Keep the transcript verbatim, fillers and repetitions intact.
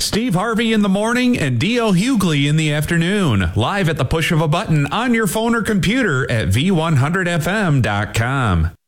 Steve Harvey in the morning and D L Hughley in the afternoon. Live at the push of a button on your phone or computer at V one hundred F M dot com.